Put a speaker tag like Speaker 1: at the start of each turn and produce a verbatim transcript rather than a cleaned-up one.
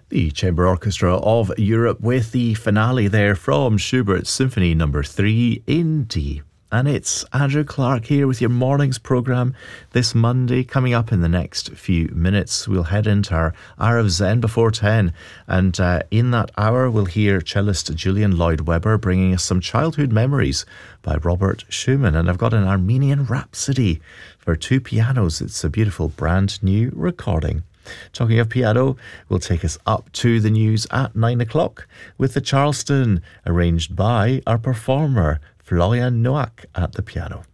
Speaker 1: The Chamber Orchestra of Europe with the finale there from Schubert's Symphony number three in D. And it's Andrew Clark here with your morning's programme this Monday. Coming up in the next few minutes, we'll head into our Hour of Zen before ten. And uh, in that hour, we'll hear cellist Julian Lloyd-Webber bringing us some childhood memories by Robert Schumann. And I've got an Armenian Rhapsody for two pianos. It's a beautiful brand new recording. Talking of piano, we'll take us up to the news at nine o'clock with the Charleston, arranged by our performer Florian Noack at the piano.